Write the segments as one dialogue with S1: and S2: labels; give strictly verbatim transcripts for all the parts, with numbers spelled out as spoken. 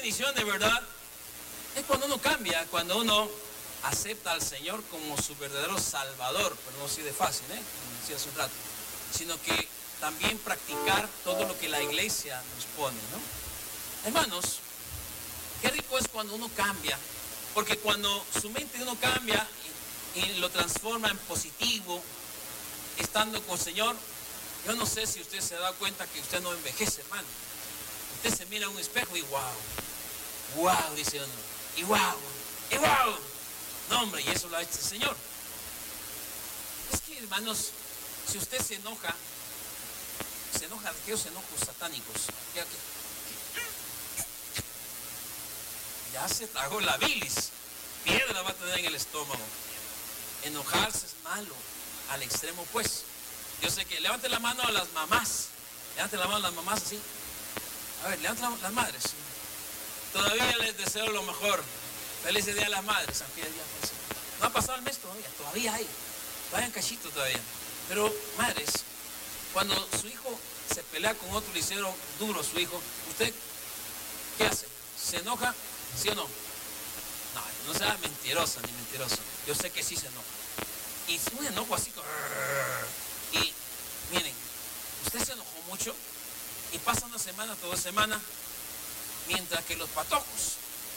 S1: bendición de verdad es cuando uno cambia, cuando uno acepta al Señor como su verdadero Salvador, pero no así de fácil, ¿eh? Como decía hace un rato, sino que también practicar todo lo que la iglesia nos pone, ¿no? Hermanos, qué rico es cuando uno cambia, porque cuando su mente de uno cambia y, y lo transforma en positivo, estando con el Señor, yo no sé si usted se da cuenta que usted no envejece, hermano. Usted se mira en un espejo y wow, wow, dice uno, y wow, y wow. No, hombre, y eso lo ha hecho el Señor. Es que, hermanos, si usted se enoja, se enoja de aquellos enojos satánicos, ya, que, ya se tragó la bilis, piedra va a tener en el estómago. Enojarse es malo, al extremo pues. Yo sé que levante la mano a las mamás, levante la mano a las mamás así. A ver, levante la, las madres. Todavía les deseo lo mejor. Feliz día a las madres. Aunque ya pasó. No ha pasado el mes todavía, todavía hay. Todavía en cachito todavía. Pero, madres, cuando su hijo se pelea con otro, le hicieron duro a su hijo, ¿usted qué hace? ¿Se enoja? ¿Sí o no? No, no sea mentirosa ni mentiroso. Yo sé que sí se enoja. Y es un enojo así como... Y, miren, usted se enojó mucho y pasa una semana, toda semana, mientras que los patojos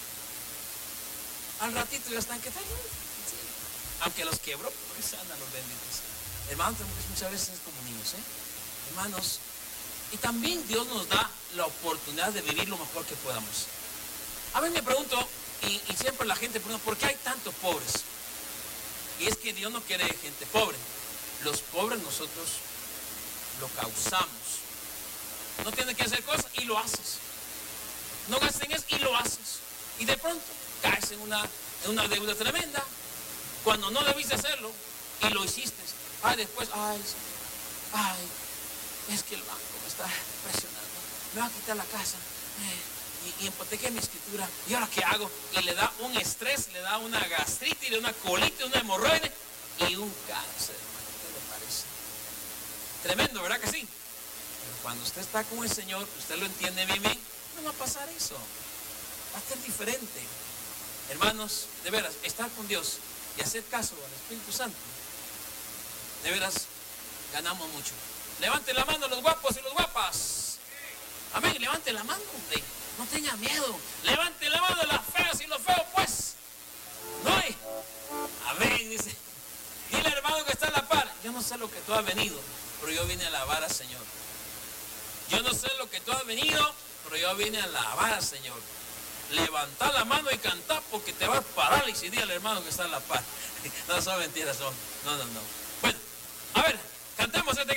S1: al ratito ya están que tal, sí. Aunque los quebró, pues andan los benditos. Hermanos, muchas veces es como niños, ¿eh? Hermanos, y también Dios nos da la oportunidad de vivir lo mejor que podamos. A ver, me pregunto, y, y siempre la gente pregunta, ¿por qué hay tantos pobres? Y es que Dios no quiere gente pobre. Los pobres nosotros lo causamos. No tienes que hacer cosas y lo haces. No gasten eso y lo haces. Y de pronto caes en una, en una deuda tremenda cuando no debiste hacerlo y lo hiciste. Ay, después, ay, ay, es que el banco me está presionando. Me va a quitar la casa. Eh, y, y hipotequé mi escritura. ¿Y ahora qué hago? Y le da un estrés, le da una gastritis, le da una colitis, una hemorroide y un cáncer. ¿Qué le parece? Tremendo, ¿verdad que sí? Pero cuando usted está con el Señor, usted lo entiende bien, bien, no va a pasar eso. Va a ser diferente. Hermanos, de veras, estar con Dios y hacer caso al Espíritu Santo, de veras, ganamos mucho. Levanten la mano los guapos y los guapas. Amén, levanten la mano, hombre. No tenga miedo. Levanten la mano las feas y los feos, pues. No hay. Amén, dice. Dile, hermano, que está a la par. Yo no sé lo que tú has venido, pero yo vine a alabar al Señor. Yo no sé lo que tú has venido, pero yo vine a alabar al Señor. Levanta la mano y canta porque te vas a parálisis. Dile al hermano que está a la par. No son mentiras, son. No, no, no. Bueno, a ver, cantemos este